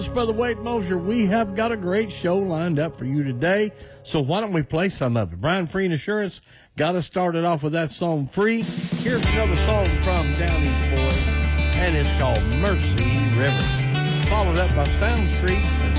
Brother Wade Mosier, we have got a great show lined up for you today, so why don't we play some of it? Brian Free and Assurance got us started off with that song, Free. Here's another song from Downey's Boys, and it's called Mercy River, followed up by Sound Street.